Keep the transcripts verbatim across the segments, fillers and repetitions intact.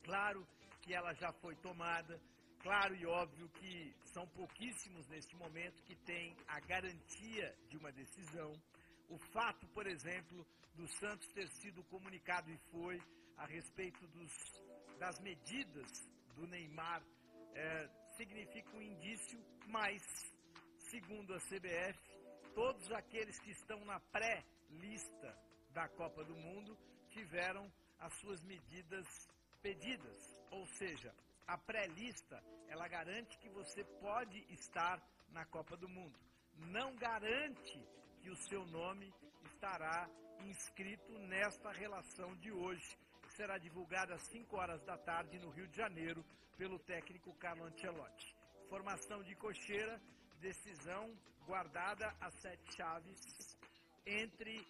Claro que ela já foi tomada, claro e óbvio que são pouquíssimos neste momento que têm a garantia de uma decisão. O fato, por exemplo, do Santos ter sido comunicado, e foi, a respeito dos, das medidas do Neymar, é, significa um indício, mas, segundo a C B F, todos aqueles que estão na pré-lista da Copa do Mundo tiveram as suas medidas pedidas. Ou seja, a pré-lista, ela garante que você pode estar na Copa do Mundo. Não garante que o seu nome estará inscrito nesta relação de hoje, que será divulgada às cinco horas da tarde no Rio de Janeiro pelo técnico Carlo Ancelotti. Formação de cocheira, decisão guardada a sete chaves entre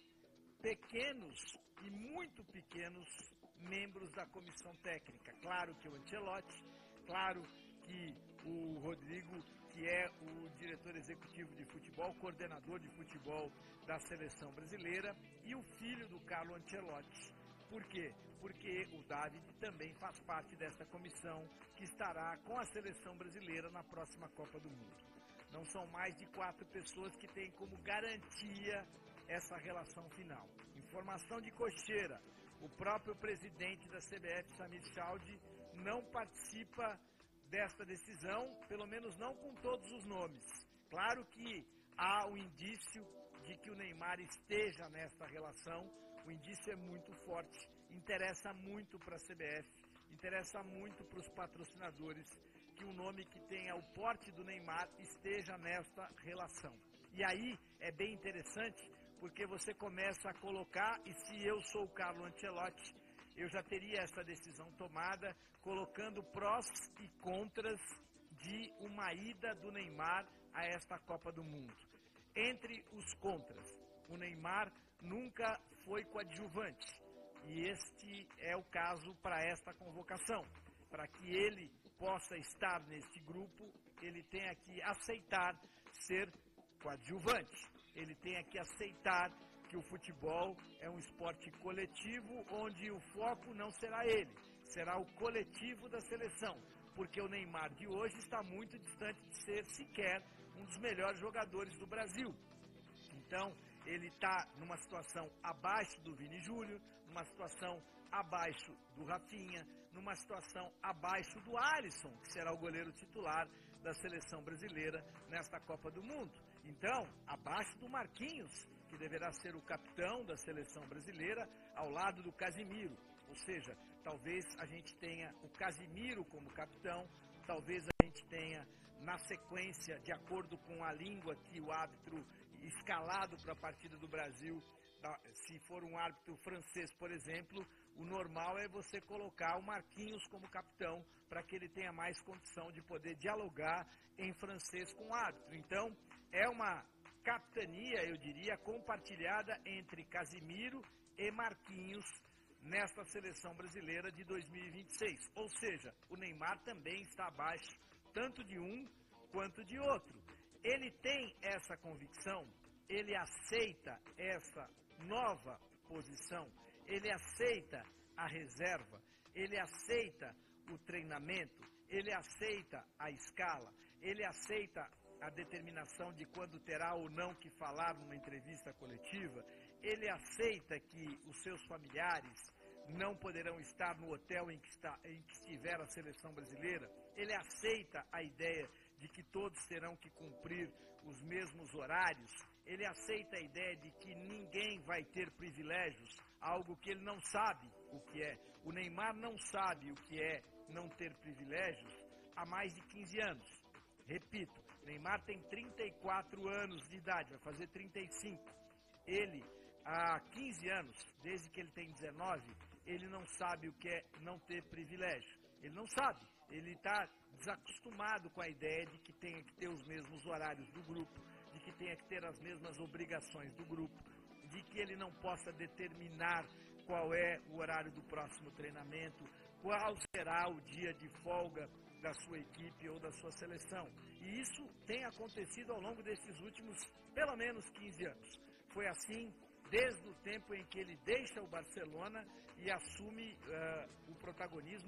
pequenos e muito pequenos membros da comissão técnica. Claro que o Ancelotti, claro que o Rodrigo, que é o diretor executivo de futebol, coordenador de futebol da seleção brasileira, e o filho do Carlo Ancelotti. Por quê? Porque o David também faz parte dessa comissão que estará com a seleção brasileira na próxima Copa do Mundo. Não são mais de quatro pessoas que têm como garantia essa relação final. Informação de cocheira: o próprio presidente da C B F, Samir Chaudhry, não participa desta decisão, pelo menos não com todos os nomes. Claro que há o indício de que o Neymar esteja nesta relação, o indício é muito forte, interessa muito para a C B F, interessa muito para os patrocinadores que um nome que tenha o porte do Neymar esteja nesta relação. E aí é bem interessante, porque você começa a colocar, e se eu sou o Carlo Ancelotti, eu já teria essa decisão tomada, colocando prós e contras de uma ida do Neymar a esta Copa do Mundo. Entre os contras, o Neymar nunca foi coadjuvante, e este é o caso para esta convocação. Para que ele possa estar neste grupo, ele tem que aceitar ser coadjuvante. Ele tem que aceitar que o futebol é um esporte coletivo, onde o foco não será ele, será o coletivo da seleção, porque o Neymar de hoje está muito distante de ser sequer um dos melhores jogadores do Brasil. Então, ele está numa situação abaixo do Vini Júnior, numa situação abaixo do Rafinha, numa situação abaixo do Alisson, que será o goleiro titular da seleção brasileira nesta Copa do Mundo. Então, abaixo do Marquinhos, que deverá ser o capitão da seleção brasileira, ao lado do Casimiro. Ou seja, talvez a gente tenha o Casimiro como capitão, talvez a gente tenha, na sequência, de acordo com a língua que o árbitro escalado para a partida do Brasil, se for um árbitro francês, por exemplo, o normal é você colocar o Marquinhos como capitão, para que ele tenha mais condição de poder dialogar em francês com o árbitro. Então, é uma capitania, eu diria, compartilhada entre Casimiro e Marquinhos nesta seleção brasileira de dois mil e vinte e seis. Ou seja, o Neymar também está abaixo tanto de um quanto de outro. Ele tem essa convicção, ele aceita essa nova posição, ele aceita a reserva, ele aceita o treinamento, ele aceita a escala, ele aceita a determinação de quando terá ou não que falar numa entrevista coletiva, ele aceita que os seus familiares não poderão estar no hotel em que, está, em que estiver a seleção brasileira, ele aceita a ideia de que todos terão que cumprir os mesmos horários, ele aceita a ideia de que ninguém vai ter privilégios, algo que ele não sabe o que é. O Neymar não sabe o que é não ter privilégios há mais de quinze anos. Repito, Neymar tem trinta e quatro anos de idade, vai fazer trinta e cinco. Ele, há quinze anos, desde que ele tem dezenove, ele não sabe o que é não ter privilégio. Ele não sabe. Ele está desacostumado com a ideia de que tenha que ter os mesmos horários do grupo, de que tenha que ter as mesmas obrigações do grupo, de que ele não possa determinar qual é o horário do próximo treinamento, qual será o dia de folga da sua equipe ou da sua seleção. E isso tem acontecido ao longo desses últimos, pelo menos, quinze anos. Foi assim desde o tempo em que ele deixa o Barcelona e assume uh, o protagonismo